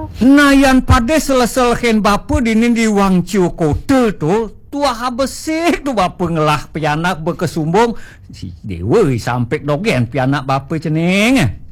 Nayan pada selesai bapa dinin di wang ciu kota tu tua habesik tu bapa ngelah pianak berkesumbung si dewa sampai dogen pianak bapa ceneng